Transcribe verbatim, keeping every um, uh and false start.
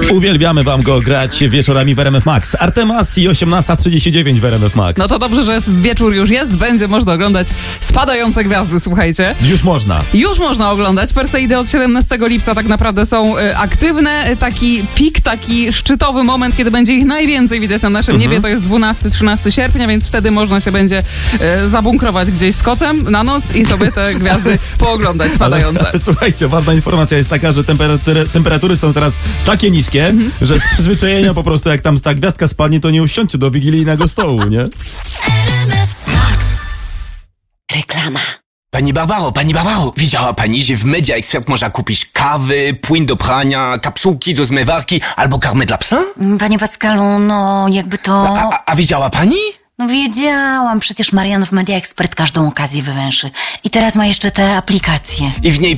Uwielbiamy wam go grać wieczorami w R M F Max. Artemas i osiemnasta trzydzieści dziewięć w R M F Max. No to dobrze, że wieczór już jest. Będzie można oglądać Spadające Gwiazdy, słuchajcie. Już można. Już można oglądać. Perseidy od siedemnastego lipca tak naprawdę są y, aktywne. Taki pik, taki szczytowy moment, kiedy będzie ich najwięcej widać na naszym mhm. niebie. To jest dwunastego trzynastego sierpnia, więc wtedy można się będzie y, zabunkrować gdzieś z kocem na noc i sobie te gwiazdy pooglądać spadające. Ale, ale, słuchajcie, ważna informacja jest taka, że temperatury, temperatury są teraz takie niskie, mhm. że z przyzwyczajenia po prostu jak tam ta gwiazdka spadnie, to nie usiądźcie do wigilijnego stołu, nie? Reklama. Pani Barbaro, pani Barbaro, widziała pani, że w Media Expert można kupić kawy, płyn do prania, kapsułki do zmywarki albo karmę dla psa? Panie Pascalu, no jakby to... A, a, a widziała pani? No wiedziałam, przecież Marian w Media Expert każdą okazję wywęszy. I teraz ma jeszcze te aplikacje. I w niej